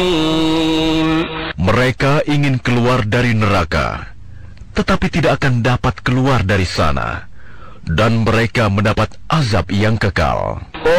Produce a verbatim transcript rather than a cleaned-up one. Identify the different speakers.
Speaker 1: Mereka ingin keluar dari neraka, tetapi tidak akan dapat keluar dari sana, dan mereka mendapat azab yang kekal.